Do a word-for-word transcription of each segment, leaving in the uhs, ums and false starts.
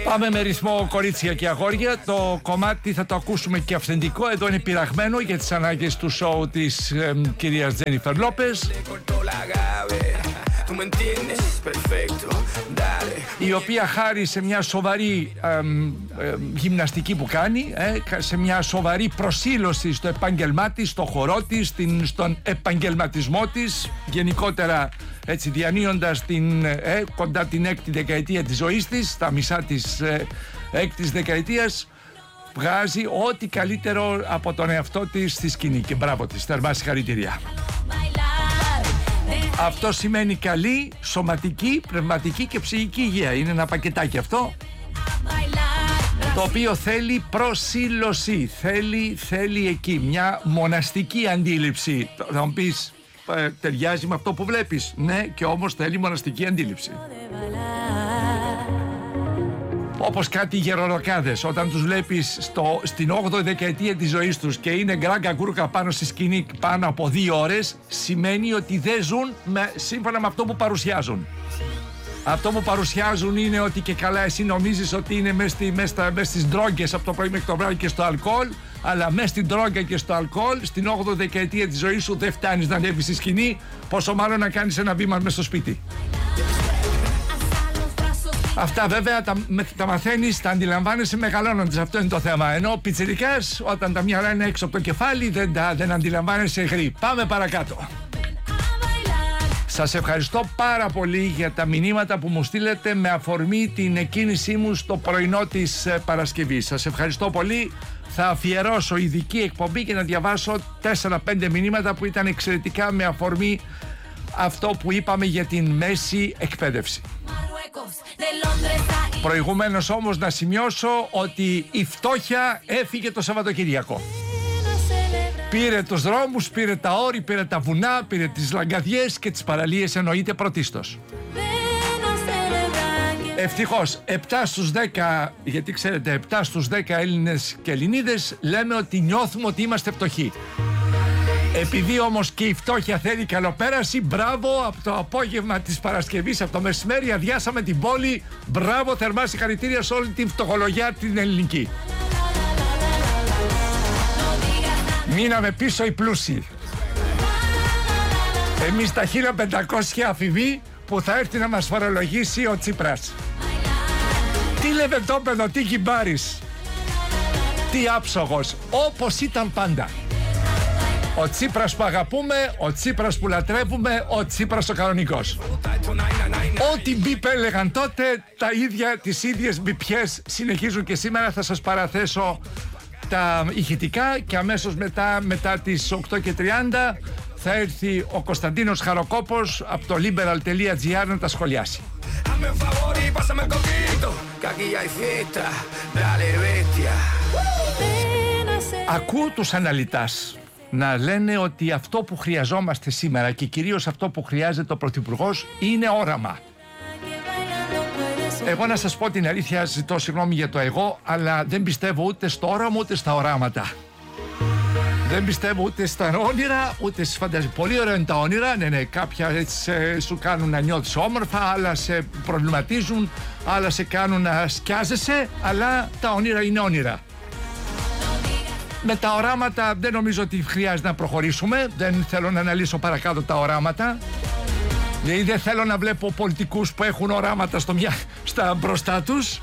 Πάμε με ρυθμό, κορίτσια και αγόρια. Το κομμάτι θα το ακούσουμε και αυθεντικό. Εδώ είναι πειραγμένο για τις ανάγκες του σοου της ε, κυρίας Τζένιφερ Λόπες, η οποία χάρη σε μια σοβαρή ε, ε, γυμναστική που κάνει, ε, σε μια σοβαρή προσήλωση στο επάγγελμά της, στο χορό της, στην, στον επαγγελματισμό της, γενικότερα έτσι διανύοντας την, ε, κοντά την έκτη δεκαετία της ζωής της, στα μισά της ε, έκτης δεκαετίας, βγάζει ό,τι καλύτερο από τον εαυτό της στη σκηνή και μπράβο της, θερμά συγχαρητήρια. Αυτό σημαίνει καλή σωματική, πνευματική και ψυχική υγεία. Είναι ένα πακετάκι αυτό, το οποίο θέλει προσήλωση, θέλει, θέλει εκεί μια μοναστική αντίληψη. Θα μου πεις, ε, ταιριάζει με αυτό που βλέπεις. Ναι, και όμως θέλει μοναστική αντίληψη. Όπως κάτι γερολοκάδες, όταν τους βλέπεις στο, στην όγδοη δεκαετία της ζωής τους και είναι γκράγκα γκούρκα πάνω στη σκηνή πάνω από δύο ώρες, σημαίνει ότι δεν ζουν με, σύμφωνα με αυτό που παρουσιάζουν. Αυτό που παρουσιάζουν είναι ότι και καλά εσύ νομίζεις ότι είναι μέσα στη, μέσα, μέσα στις ντρόγκες από το πρωί μέχρι το βράδυ και στο αλκοόλ, αλλά μέσα στην ντρόγκα και στο αλκοόλ στην όγδοη δεκαετία της ζωής σου δεν φτάνεις να ανέβεις στη σκηνή, πόσο μάλλον να κάνεις ένα βήμα μέσα στο σπίτι. Αυτά βέβαια τα, τα μαθαίνεις, τα αντιλαμβάνεσαι μεγαλώνοντας, αυτό είναι το θέμα. Ενώ ο πιτσιρικάς, όταν τα μυαλά είναι έξω από το κεφάλι, δεν, τα, δεν αντιλαμβάνεσαι γρή. Πάμε παρακάτω. Σας ευχαριστώ πάρα πολύ για τα μηνύματα που μου στείλετε με αφορμή την εκκίνησή μου στο πρωινό της Παρασκευής. Σας ευχαριστώ πολύ. Θα αφιερώσω ειδική εκπομπή και να διαβάσω τέσσερα πέντε μηνύματα που ήταν εξαιρετικά με αφορμή αυτό που είπαμε για την μέση εκπαίδευση. Προηγουμένως όμως να σημειώσω ότι η φτώχεια έφυγε το Σαββατοκυριακό. Πήρε τους δρόμους, πήρε τα όρη, πήρε τα βουνά, πήρε τις λαγκαδιές και τις παραλίες, εννοείται πρωτίστως. Ευτυχώς επτά στους δέκα, γιατί ξέρετε επτά στους δέκα Έλληνες και Ελληνίδες λέμε ότι νιώθουμε ότι είμαστε φτωχοί. Επειδή όμως και η φτώχεια θέλει καλοπέραση, μπράβο, από το απόγευμα της Παρασκευής, από το μεσημέρι αδειάσαμε την πόλη. Μπράβο, θερμά συγχαρητήρια σε όλη την φτωχολογιά την ελληνική. Μείναμε πίσω οι πλούσιοι. Εμείς τα χίλια πεντακόσια αφηβοί που θα έρθει να μας φορολογήσει ο Τσίπρας. Τι λεβεντόπεδο, τι κυμπάρης, τι άψογος, όπως ήταν πάντα. Ο Τσίπρας που αγαπούμε, ο Τσίπρας που λατρεύουμε, ο Τσίπρας ο κανονικός. Ό,τι μπιπ έλεγαν τότε, τα ίδια, τις ίδιες μπιπιές συνεχίζουν και σήμερα. Θα σας παραθέσω τα ηχητικά και αμέσως μετά, μετά τις οκτώ και τριάντα θα έρθει ο Κωνσταντίνος Χαροκόπος από το liberal τελεία gr να τα σχολιάσει. Ακούω τους αναλυτάς να λένε ότι αυτό που χρειαζόμαστε σήμερα και κυρίως αυτό που χρειάζεται ο Πρωθυπουργός είναι όραμα. Εγώ να σας πω την αλήθεια, ζητώ συγγνώμη για το εγώ, αλλά δεν πιστεύω ούτε στο όραμα ούτε στα οράματα. Δεν πιστεύω ούτε στα όνειρα ούτε στις φαντασίες. Πολύ ωραία είναι τα όνειρα, ναι, ναι, κάποια έτσι, σου κάνουν να νιώθεις όμορφα, άλλα σε προβληματίζουν, άλλα σε κάνουν να σκιάζεσαι, αλλά τα όνειρα είναι όνειρα. Με τα οράματα δεν νομίζω ότι χρειάζεται να προχωρήσουμε. Δεν θέλω να αναλύσω παρακάτω τα οράματα. Δηλαδή δεν θέλω να βλέπω πολιτικούς που έχουν οράματα στο μια... στα μπροστά τους.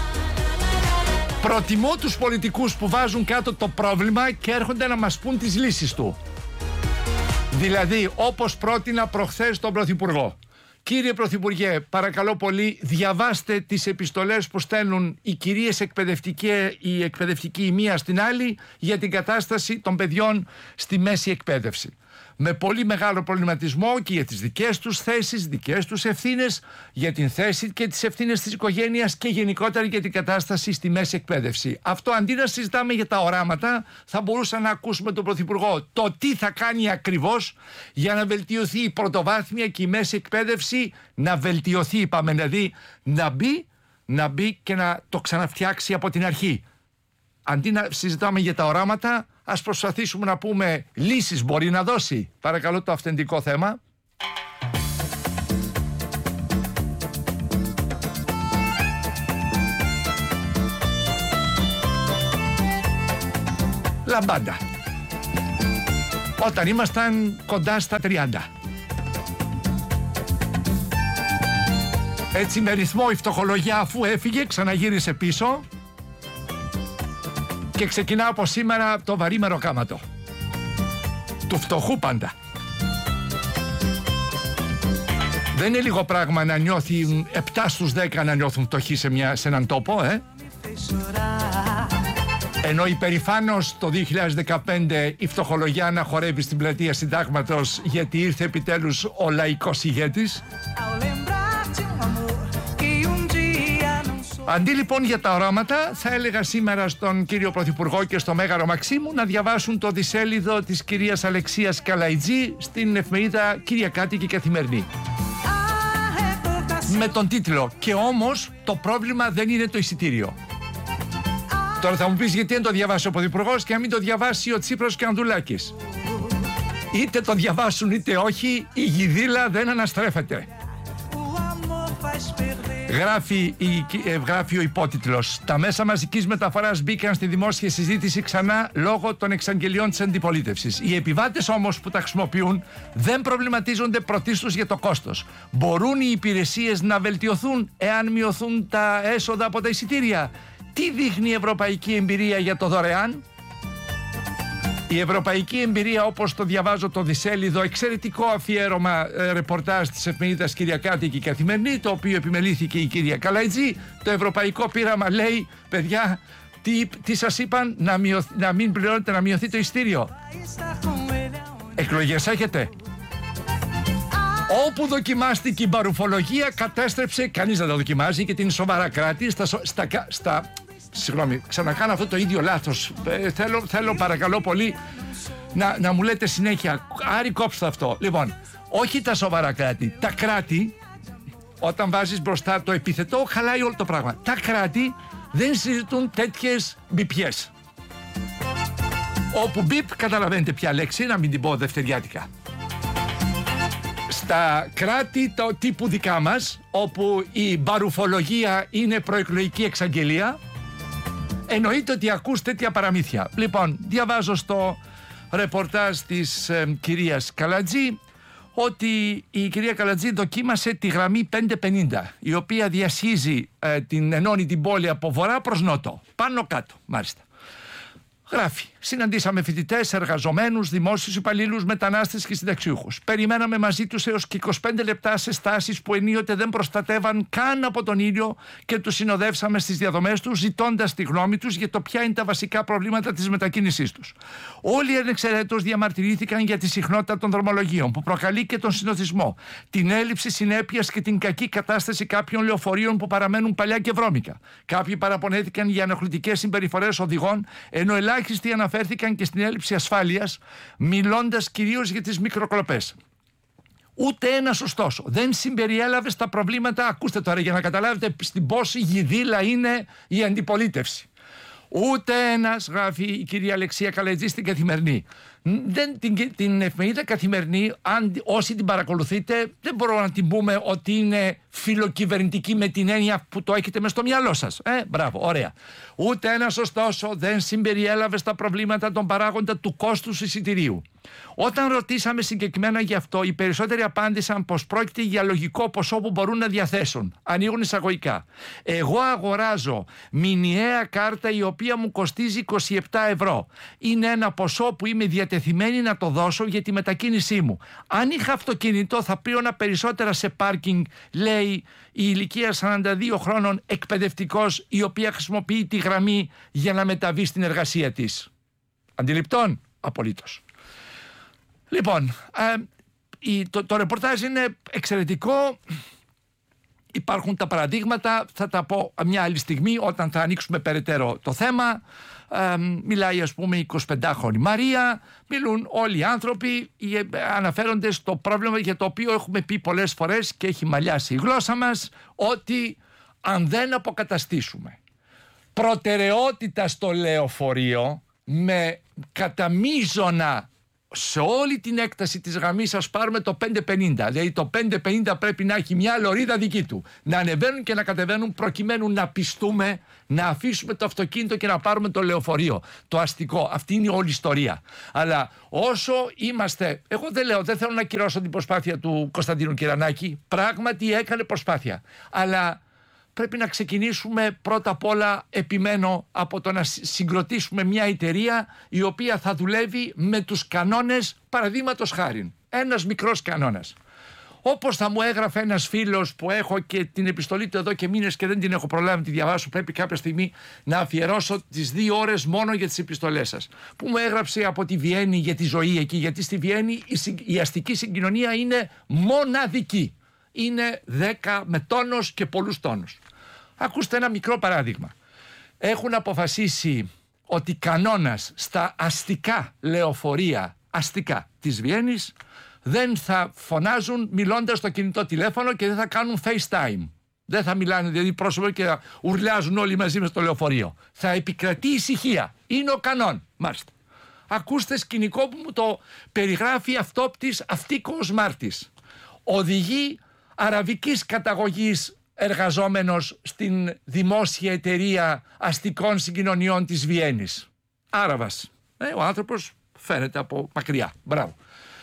Προτιμώ τους πολιτικούς που βάζουν κάτω το πρόβλημα και έρχονται να μας πούν τις λύσεις του. Δηλαδή όπως πρότεινα προχθές τον Πρωθυπουργό. Κύριε Πρωθυπουργέ, παρακαλώ πολύ, διαβάστε τις επιστολές που στέλνουν οι κυρίες εκπαιδευτικοί, η εκπαιδευτική η μία στην άλλη για την κατάσταση των παιδιών στη μέση εκπαίδευση. Με πολύ μεγάλο προβληματισμό και για τις δικές τους θέσεις, δικές τους ευθύνες, για την θέση και τις ευθύνες της οικογένειας και γενικότερα για την κατάσταση στη μέση εκπαίδευση. Αυτό αντί να συζητάμε για τα οράματα, θα μπορούσαμε να ακούσουμε τον Πρωθυπουργό το τι θα κάνει ακριβώς για να βελτιωθεί η πρωτοβάθμια και η μέση εκπαίδευση, να βελτιωθεί, είπαμε, δηλαδή να μπει, να μπει και να το ξαναφτιάξει από την αρχή. Αντί να συζητάμε για τα οράματα, ας προσπαθήσουμε να πούμε λύσεις μπορεί να δώσει. Παρακαλώ το αυθεντικό θέμα. λαμπάντα. Όταν ήμασταν κοντά στα τριάντα. Έτσι με ρυθμό η φτωχολογιά, αφού έφυγε, ξαναγύρισε πίσω και ξεκινά από σήμερα το βαρύ μεροκάματο. Του φτωχού πάντα. Δεν είναι λίγο πράγμα να νιώθει επτά στους δέκα να νιώθουν φτωχοί σε, μια, σε έναν τόπο, ε. Ενώ υπερηφάνως το δύο χιλιάδες δεκαπέντε η φτωχολογιά να χορεύει στην πλατεία Συντάγματος γιατί ήρθε επιτέλους ο λαϊκός ηγέτης. Αντί λοιπόν για τα οράματα, θα έλεγα σήμερα στον κύριο Πρωθυπουργό και στο Μέγαρο Μαξίμου να διαβάσουν το δισέλιδο της κυρίας Αλεξίας Καλαϊτζή στην εφημερίδα Κυριακάτικη Καθημερινή. Με τον τίτλο «Και όμως το πρόβλημα δεν είναι το εισιτήριο». Τώρα θα μου πεις γιατί δεν το διαβάσει ο Πρωθυπουργός και να μην το διαβάσει ο Τσίπρος και ο Ανδουλάκης. Είτε το διαβάσουν είτε όχι, η γιδίλα δεν αναστρέφεται. Γράφει, η, γράφει ο υπότιτλος. Τα μέσα μαζικής μεταφοράς μπήκαν στη δημόσια συζήτηση ξανά λόγω των εξαγγελιών της αντιπολίτευσης. Οι επιβάτες όμως που τα χρησιμοποιούν δεν προβληματίζονται πρωτίστως για το κόστος. Μπορούν οι υπηρεσίες να βελτιωθούν εάν μειωθούν τα έσοδα από τα εισιτήρια? Τι δείχνει η ευρωπαϊκή εμπειρία για το δωρεάν? Η ευρωπαϊκή εμπειρία, όπως το διαβάζω το δισέλιδο, εξαιρετικό αφιέρωμα ε, ρεπορτάζ της εφημερίδας Κυριακάτικη Καθημερινή, το οποίο επιμελήθηκε η κυρία Καλαϊτζή. Το ευρωπαϊκό πείραμα λέει, παιδιά, τι, τι σας είπαν, να, μειωθ, να μην πληρώνετε, να μειωθεί το εισιτήριο. Εκλογές έχετε. Όπου δοκιμάστηκε η μπαρουφολογία, κατέστρεψε, κανείς δεν τα δοκιμάζει και την σοβαρά κράτη στα, στα, στα Συγγνώμη, ξανακάνω αυτό το ίδιο λάθος. Ε, θέλω, θέλω παρακαλώ πολύ να, να μου λέτε συνέχεια. Άρη, κόψτε αυτό. Λοιπόν, όχι τα σοβαρά κράτη. Τα κράτη, όταν βάζεις μπροστά το επιθετό, χαλάει όλο το πράγμα. Τα κράτη δεν συζητούν τέτοιες μπιπιές. Όπου μπιπ, καταλαβαίνετε ποια λέξη, να μην την πω δευτεριάτικα. Στα κράτη το τύπου δικά μας, όπου η μπαρουφολογία είναι προεκλογική εξαγγελία, εννοείται ότι ακούς τέτοια παραμύθια. Λοιπόν, διαβάζω στο ρεπορτάζ της ε, κυρίας Καλατζή ότι η κυρία Καλατζή δοκίμασε τη γραμμή πεντακόσια πενήντα, η οποία διασχίζει, ε, την ενώνει την πόλη από βορρά προς νότο. Πάνω κάτω, μάλιστα. Γράφει: συναντήσαμε φοιτητές, εργαζομένους, δημόσιους υπαλλήλους, μετανάστες και συνταξιούχους. Περιμέναμε μαζί τους έως και είκοσι πέντε λεπτά σε στάσεις που ενίοτε δεν προστατεύαν καν από τον ήλιο και τους συνοδεύσαμε στις διαδρομές τους, ζητώντας τη γνώμη τους για το ποια είναι τα βασικά προβλήματα της μετακίνησής τους. Όλοι ανεξαιρέτως διαμαρτυρήθηκαν για τη συχνότητα των δρομολογίων που προκαλεί και τον συνοδισμό, την έλλειψη συνέπειας και την κακή κατάσταση κάποιων λεωφορείων που παραμένουν παλιά και βρώμικα. Κάποιοι παραπονέθηκαν για ενοχλητικές συμπεριφορές οδηγών, ενώ ελάχιστοι αναφέρθηκαν και στην έλλειψη ασφάλειας, μιλώντας κυρίως για τις μικροκλοπές. Ούτε ένας ωστόσο δεν συμπεριέλαβε στα προβλήματα, ακούστε τώρα για να καταλάβετε στην πόση γιδίλα είναι η αντιπολίτευση. Ούτε ένας, γράφει η κυρία Αλεξία Καλαϊτζή στην Καθημερινή. Δεν, την, την εφημερίδα Καθημερινή, αν, όσοι την παρακολουθείτε, δεν μπορώ να την πούμε ότι είναι φιλοκυβερνητική με την έννοια που το έχετε μες στο μυαλό σας. Ε, μπράβο, ωραία. Ούτε ένας ωστόσο δεν συμπεριέλαβε στα προβλήματα των παράγοντα του κόστους εισιτηρίου. Όταν ρωτήσαμε συγκεκριμένα γι' αυτό, οι περισσότεροι απάντησαν πως πρόκειται για λογικό ποσό που μπορούν να διαθέσουν. Ανοίγουν εισαγωγικά. Εγώ αγοράζω μηνιαία κάρτα η οποία μου κοστίζει είκοσι επτά ευρώ. Είναι ένα ποσό που είμαι διατεθειμένη να το δώσω για τη μετακίνησή μου. Αν είχα αυτοκίνητο θα πλήρωνα περισσότερα σε πάρκινγκ, λέει η ηλικία σαράντα δύο χρόνων εκπαιδευτικός, η οποία χρησιμοποιεί τη γραμμή για να μεταβεί στην εργασία της. Αντιληπτών? Απολύτως. Λοιπόν, ε, το, το ρεπορτάζ είναι εξαιρετικό. Υπάρχουν τα παραδείγματα, θα τα πω μια άλλη στιγμή όταν θα ανοίξουμε περαιτέρω το θέμα. Ε, μιλάει ας πούμε η εικοσιπεντάχρονη Μαρία, μιλούν όλοι οι άνθρωποι, αναφέρονται στο πρόβλημα για το οποίο έχουμε πει πολλές φορές και έχει μαλλιάσει η γλώσσα μας, ότι αν δεν αποκαταστήσουμε προτεραιότητα στο λεωφορείο με κατά μείζωνα σε όλη την έκταση της γραμμής ας πάρουμε το πεντακόσια πενήντα. Δηλαδή το πεντακόσια πενήντα πρέπει να έχει μια λωρίδα δική του. Να ανεβαίνουν και να κατεβαίνουν προκειμένου να πιστούμε να αφήσουμε το αυτοκίνητο και να πάρουμε το λεωφορείο. Το αστικό. Αυτή είναι όλη η ιστορία. Αλλά όσο είμαστε... Εγώ δεν λέω, δεν θέλω να κυρώσω την προσπάθεια του Κωνσταντίνου Κυρανάκη. Πράγματι έκανε προσπάθεια. Αλλά... πρέπει να ξεκινήσουμε πρώτα απ' όλα, επιμένω, από το να συγκροτήσουμε μια εταιρεία η οποία θα δουλεύει με τους κανόνες, παραδείγματος χάριν. Ένας μικρός κανόνας. Όπως θα μου έγραφε ένας φίλος που έχω και την επιστολή του εδώ και μήνες και δεν την έχω προλάβει να τη διαβάσω, πρέπει κάποια στιγμή να αφιερώσω τις δύο ώρες μόνο για τις επιστολές σας. Που μου έγραψε από τη Βιέννη για τη ζωή εκεί, γιατί στη Βιέννη η, η αστική συγκοινωνία είναι μοναδική. Είναι δέκα με τόνος και πολλούς τόνους. Ακούστε ένα μικρό παράδειγμα. Έχουν αποφασίσει ότι κανόνας στα αστικά λεωφορεία, αστικά της Βιέννης, δεν θα φωνάζουν μιλώντας στο κινητό τηλέφωνο και δεν θα κάνουν FaceTime. Δεν θα μιλάνε δηλαδή πρόσωπο και θα ουρλιάζουν όλοι μαζί μες στο λεωφορείο. Θα επικρατεί ησυχία. Είναι ο κανόν. Μάλιστα. Ακούστε σκηνικό που μου το περιγράφει αυτόπτης Αυτίκος Μάρτης. Οδηγεί αραβικής καταγωγής εργαζόμενος στην δημόσια εταιρεία αστικών συγκοινωνιών της Βιέννης. Άραβας. Ε, ο άνθρωπος φαίνεται από μακριά. Μπράβο.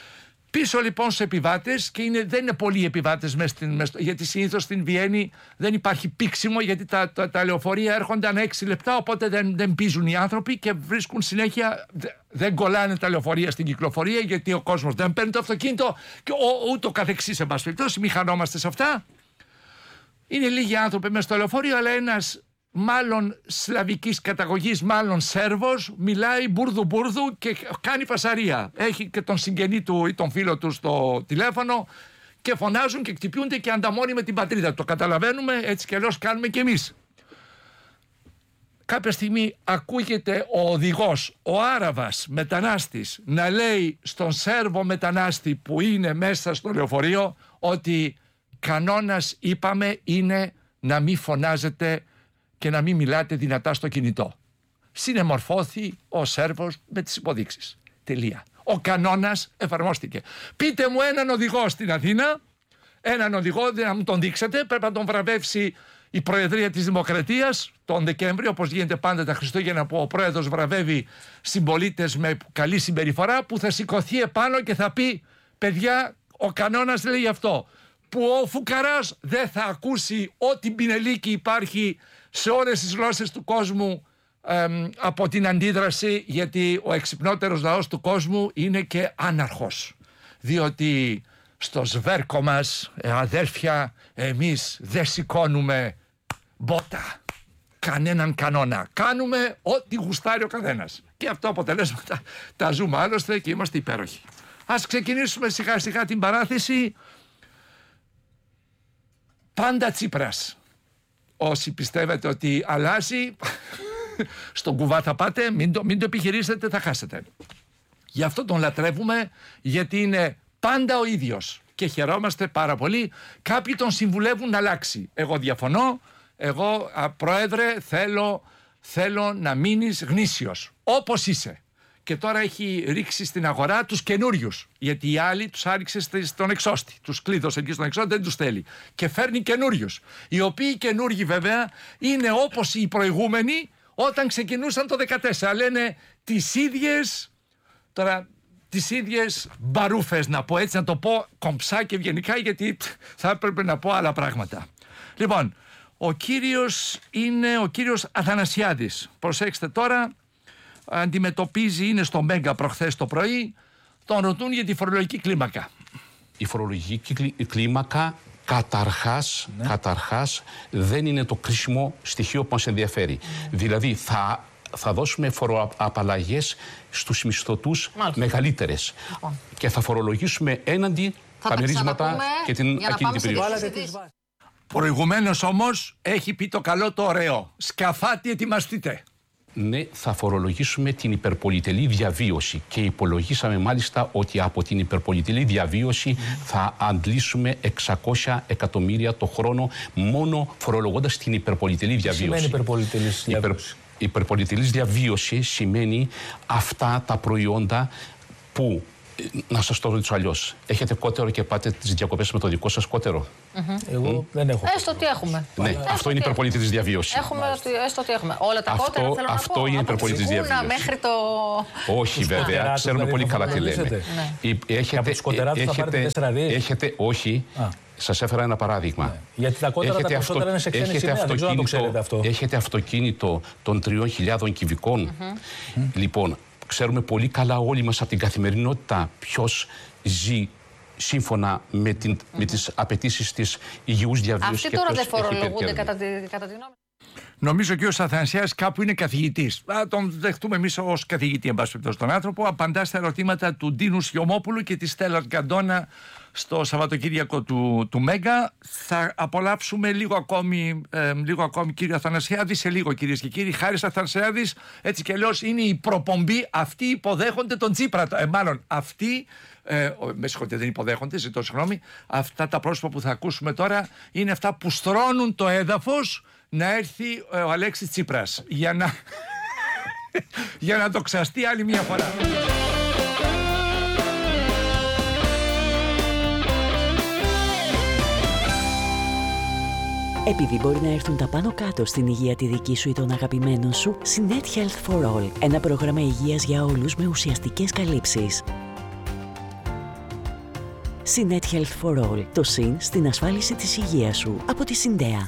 Πίσω λοιπόν στους επιβάτες, και είναι, δεν είναι πολλοί επιβάτες μες στην, μες, γιατί συνήθως στην Βιέννη δεν υπάρχει πήξιμο, γιατί τα, τα, τα λεωφορεία έρχονται ανά έξι λεπτά, οπότε δεν, δεν πίζουν οι άνθρωποι και βρίσκουν συνέχεια, δεν κολλάνε τα λεωφορεία στην κυκλοφορία, γιατί ο κόσμος δεν παίρνει το αυτοκίνητο και ο, ούτω καθεξής, εν πάση περιπτώσει, μην χανόμαστε σε αυτά. Είναι λίγοι άνθρωποι μέσα στο λεωφορείο, αλλά ένας μάλλον σλαβικής καταγωγής, μάλλον Σέρβος, μιλάει μπουρδου μπουρδου και κάνει φασαρία. Έχει και τον συγγενή του ή τον φίλο του στο τηλέφωνο και φωνάζουν και χτυπιούνται και ανταμώνει με την πατρίδα. Το καταλαβαίνουμε, έτσι κι αλλιώς κάνουμε κι εμείς. Κάποια στιγμή ακούγεται ο οδηγός, ο Άραβας μετανάστης, να λέει στον Σέρβο μετανάστη που είναι μέσα στο λεωφορείο ότι κανόνας, είπαμε, είναι να μην φωνάζετε και να μην μιλάτε δυνατά στο κινητό. Συνεμορφώθη ο Σέρβος με τις υποδείξεις. Τελεία. Ο κανόνας εφαρμόστηκε. Πείτε μου έναν οδηγό στην Αθήνα, έναν οδηγό, δεν να μου τον δείξετε, πρέπει να τον βραβεύσει η Προεδρία της Δημοκρατίας τον Δεκέμβριο, όπως γίνεται πάντα τα Χριστούγεννα, που ο πρόεδρος βραβεύει συμπολίτες με καλή συμπεριφορά, που θα σηκωθεί επάνω και θα πει, παιδιά, ο κανόνας λέει αυτό. Που ο φουκαράς δεν θα ακούσει ό,τι πινελίκι υπάρχει σε όλες τις γλώσσες του κόσμου εμ, από την αντίδραση, γιατί ο εξυπνότερος λαός του κόσμου είναι και άναρχος. Διότι στο σβέρκο μας, ε, αδέρφια, εμείς δεν σηκώνουμε μπότα, κανέναν κανόνα. Κάνουμε ό,τι γουστάρει ο καθένας. Και αυτό αποτελέσματα τα ζούμε άλλωστε και είμαστε υπέροχοι. Ας ξεκινήσουμε σιγά σιγά την παράθεση. Πάντα Τσίπρας. Όσοι πιστεύετε ότι αλλάζει, στον κουβά θα πάτε, μην το, μην το επιχειρήσετε, θα χάσετε. Γι' αυτό τον λατρεύουμε, γιατί είναι πάντα ο ίδιος και χαιρόμαστε πάρα πολύ. Κάποιοι τον συμβουλεύουν να αλλάξει. Εγώ διαφωνώ. Εγώ, α, πρόεδρε, θέλω, θέλω να μείνεις γνήσιος, όπως είσαι. Και τώρα έχει ρίξει στην αγορά τους καινούριους. Γιατί οι άλλοι τους άριξε στον εξώστη. Τους κλείδωσε εκεί στον εξώστη, δεν τους θέλει. Και φέρνει καινούριους. Οι οποίοι καινούργοι βέβαια είναι όπως οι προηγούμενοι όταν ξεκινούσαν το δεκατέσσερα. Λένε τις ίδιες, τώρα τις ίδιες μπαρούφες, να πω έτσι, να το πω κομψά και ευγενικά, γιατί θα έπρεπε να πω άλλα πράγματα. Λοιπόν, ο κύριος είναι ο κύριος Αθανασιάδης. Προσέξτε τώρα. Αντιμετωπίζει, είναι στο Μέγκα προχθές το πρωί, τον ρωτούν για τη φορολογική κλίμακα. Η φορολογική κλίμακα καταρχάς, ναι. καταρχάς δεν είναι το κρίσιμο στοιχείο που μας ενδιαφέρει. Mm. Δηλαδή θα, θα δώσουμε φοροαπαλλαγές στους μισθωτούς μεγαλύτερες. Λοιπόν. Και θα φορολογήσουμε έναντι θα τα μερίσματα και την ακίνητη περιοχή. Προηγουμένως όμως έχει πει το καλό το ωραίο. Σκαφάτι, ετοιμαστείτε. Ναι, θα φορολογήσουμε την υπερπολιτελή διαβίωση και υπολογίσαμε μάλιστα ότι από την υπερπολιτελή διαβίωση θα αντλήσουμε εξακόσια εκατομμύρια το χρόνο μόνο φορολογώντας την υπερπολιτελή διαβίωση. Τι σημαίνει υπερπολιτελής διαβίωση? Υπερ, υπερπολιτελής διαβίωση σημαίνει αυτά τα προϊόντα που Να σας το ρωτήσω αλλιώς. Έχετε κότερο και πάτε τις διακοπές με το δικό σας κότερο? Mm-hmm. Εγώ mm. δεν έχω. Έστω ότι έχουμε. Ναι, έστω αυτό είναι υπερπολίτης διαβίωση. Έχουμε, έστω ότι έχουμε. Όλα τα αυτό, κότερα θέλω να αυτό πω. Είναι υπερπολίτης διαβίωση. Μέχρι το... Όχι βέβαια, ξέρουμε πολύ καλά τι λέμε. Έχετε, έχετε, όχι. Σας έφερα ένα παράδειγμα. Ναι. Γιατί τα κότερα έχετε τα περισσότερα αυτο... είναι σε ξένη σημαία, δεν ξέρω αν το ξέρετε αυτό. Έχετε αυτοκίνητο των τριών χιλιάδων κυβικών. Mm-hmm. Mm. Λοιπόν, ξέρουμε πολύ καλά όλοι μας από την καθημερινότητα ποιος ζει σύμφωνα με, την, mm-hmm. με τις απαιτήσεις της υγιούς διαβίωσης. Αυτοί τώρα δεν φορολογούνται κατά τη, κατά τη νόμη. Νομίζω και ο Αθανασιάς κάπου είναι καθηγητής. Θα τον δεχτούμε εμείς ως καθηγητή, εν πάση περιπτώσει, τον άνθρωπο. Απαντά στα ερωτήματα του Ντίνου Σιωμόπουλου και της Στέλλας Γκαντόνα στο Σαββατοκύριακο του, του Μέγκα. Θα απολαύσουμε λίγο ακόμη, ε, λίγο ακόμη κύριο Αθανασιάδη, σε λίγο κυρίες και κύριοι. Χάρης Αθανασιάδης, έτσι και αλλιώς είναι η προπομπή. Αυτοί υποδέχονται τον Τσίπρα. Ε, μάλλον αυτοί, ε, με συγχωρείτε, δεν υποδέχονται, ζητώ συγγνώμη. Αυτά τα πρόσωπα που θα ακούσουμε τώρα είναι αυτά που στρώνουν το έδαφος να έρθει ο Αλέξης Τσίπρας για να, για να το ξαστεί άλλη μια φορά. Επειδή μπορεί να έρθουν τα πάνω κάτω στην υγεία τη δική σου ή των αγαπημένων σου, Synet Health for All, ένα πρόγραμμα υγείας για όλους με ουσιαστικές καλύψεις. Synet Health for All, το συν στην ασφάλιση της υγείας σου από τη Συντέα.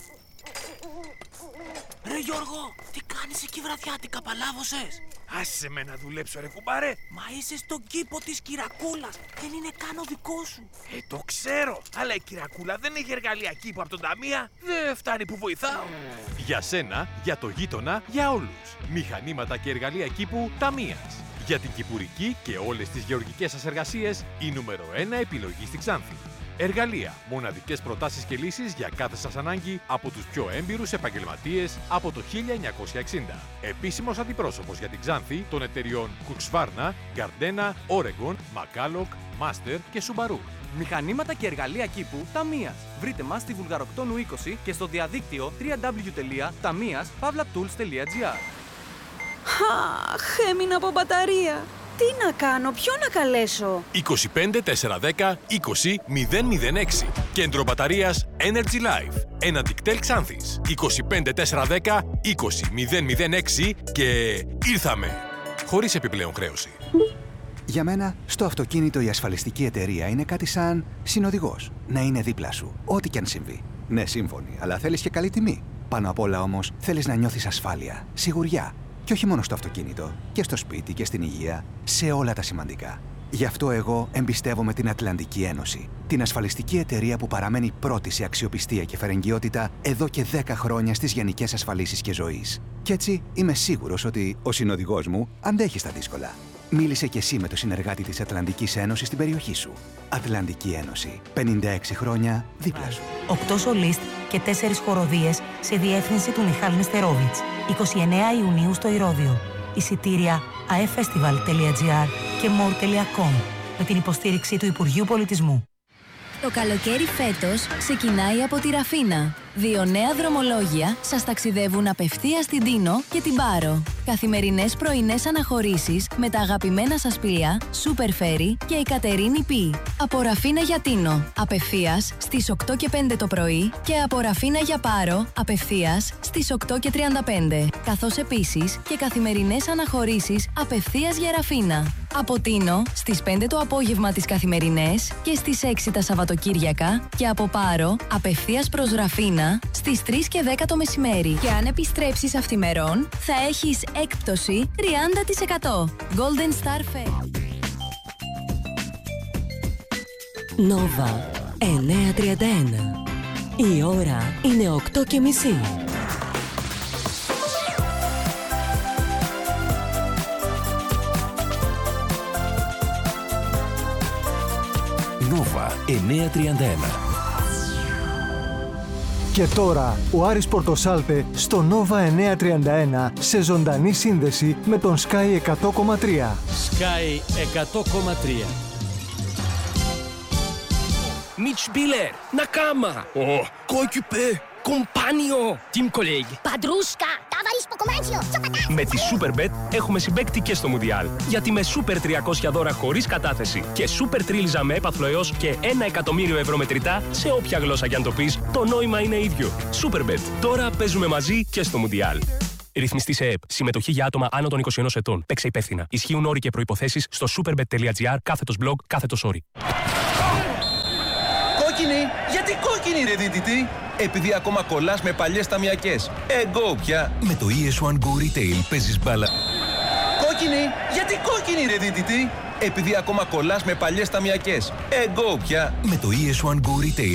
Ρε Γιώργο, τι κάνεις εκεί βραδιάτικα, παλάβωσες? Άσε με να δουλέψω ρε κουμπάρε. Μα είσαι στον κήπο της Κυρακούλας, δεν είναι καν ο δικό σου. Ε, το ξέρω, αλλά η Κυρακούλα δεν έχει εργαλεία κήπου από τον Ταμεία. Δεν φτάνει που βοηθάω. Για σένα, για το γείτονα, για όλους. Μηχανήματα και εργαλεία κήπου Ταμείας. Για την κυπουρική και όλες τις γεωργικές σας εργασίες, η νούμερο ένα επιλογή στη Ξάνθη. Εργαλεία, μοναδικές προτάσεις και λύσεις για κάθε σας ανάγκη από τους πιο έμπειρους επαγγελματίες από το χίλια εννιακόσια εξήντα. Επίσημος αντιπρόσωπος για την Ξάνθη των εταιριών Κουξβάρνα, Γκαρντένα, Oregon, Μακάλοκ, Μάστερ και Subaru. Μηχανήματα και εργαλεία κήπου Ταμείας. Βρείτε μας στη Βουλγαροκτόνου είκοσι και στο διαδίκτυο double-u double-u double-u τελεία ταμείας παύλα τουλς τελεία τζι άρ. Αχ, έμεινα από μπαταρία. Τι να κάνω, ποιο να καλέσω? είκοσι πέντε τετρακόσια δέκα είκοσι μηδέν μηδέν έξι. Κέντρο μπαταρίας Energy Life. Ένα Dictel Ξάνθης. είκοσι πέντε τετρακόσια δέκα είκοσι μηδέν μηδέν έξι και ήρθαμε. Χωρίς επιπλέον χρέωση. Για μένα, στο αυτοκίνητο η ασφαλιστική εταιρεία είναι κάτι σαν συνοδηγός. Να είναι δίπλα σου, ό,τι κι αν συμβεί. Ναι, σύμφωνοι, αλλά θέλεις και καλή τιμή. Πάνω απ' όλα όμως, θέλεις να νιώθεις ασφάλεια, σιγουριά. Και όχι μόνο στο αυτοκίνητο, και στο σπίτι και στην υγεία, σε όλα τα σημαντικά. Γι' αυτό εγώ εμπιστεύομαι την Ατλαντική Ένωση, την ασφαλιστική εταιρεία που παραμένει πρώτη σε αξιοπιστία και φερεγγιότητα εδώ και δέκα χρόνια στις γενικές ασφαλίσεις και ζωής. Κι έτσι είμαι σίγουρος ότι ο συνοδηγός μου αντέχει στα δύσκολα. Μίλησε κι εσύ με το συνεργάτη της Ατλαντικής Ένωσης στην περιοχή σου. Ατλαντική Ένωση. πενήντα έξι χρόνια δίπλα σου. οκτώ σολίστ και τέσσερις χοροδίες σε διεύθυνση του Μιχάλη Νεστερόβιτς. εικοστή ενάτη Ιουνίου στο Ηρώδειο. Εισιτήρια άι εφ φεστιβάλ τελεία τζι άρ και μορ τελεία κομ με την υποστήριξη του Υπουργείου Πολιτισμού. Το καλοκαίρι φέτος ξεκινάει από τη Ραφίνα. Δύο νέα δρομολόγια σας ταξιδεύουν απευθείας στην Τίνο και την Πάρο. Καθημερινές πρωινές αναχωρήσεις με τα αγαπημένα σας πλοία Super Ferry και η Κατερίνη Πι. Από Ραφίνα για Τίνο, απευθείας στις οκτώ και πέντε το πρωί και από Ραφίνα για Πάρο, απευθείας στις οκτώ και τριάντα πέντε. Καθώς επίσης και καθημερινές αναχωρήσεις απευθείας για Ραφίνα. Από Τίνο στις πέντε το απόγευμα τις καθημερινές και στις έξι τα Σαββατοκύριακα και από Πάρο απευθείας προς Ραφίνα στις τρεις και δέκα το μεσημέρι. Και αν επιστρέψεις αυθημερών θα έχεις έκπτωση τριάντα τοις εκατό. Golden Star Fair. Nova εννιακόσια τριάντα ένα. Η ώρα είναι οκτώ και μισή. Nova εννιακόσια τριάντα ένα. Και τώρα ο Άρης Πορτοσάλτε στο Nova εννιακόσια τριάντα ένα σε ζωντανή σύνδεση με τον Sky εκατό κόμμα τρία. Sky εκατό κόμμα τρία. Mitspieler, Nakama, oh. Coéquipier, compagnon, team colleague. Padrushka, товарищ по Με τη Superbet έχουμε συμπαίκτη και στο Μουντιάλ. Γιατί με Super τριακόσια δώρα χωρίς κατάθεση και Super τρίλιζα με έπαθλο έως και ένα εκατομμύριο ευρώ μετρητά σε όποια γλώσσα κι αν το πεις, το νόημα είναι ίδιο. Superbet. Τώρα παίζουμε μαζί και στο Μουντιάλ. Ρυθμιστή σε ΕΕΠ. Συμμετοχή για άτομα άνω των είκοσι ενός ετών. Παίξε υπεύθυνα. Ισχύουν όροι και προϋποθέσεις στο superbet.gr κάθετος blog κάθετος όροι. Κόκκινη! Γιατί κόκκινη ρε δίδυτη! Επειδή ακόμα κολλάς με παλιές ταμιακές. Εγώ πια! Με το ι ες one Go Retail παίζεις μπάλα. Κόκκινη! Γιατί κόκκινη ρε δίδυτη! Επειδή ακόμα κολλάς με παλιές ταμιακές. Εγώ πια! Με το ι ες one Go Retail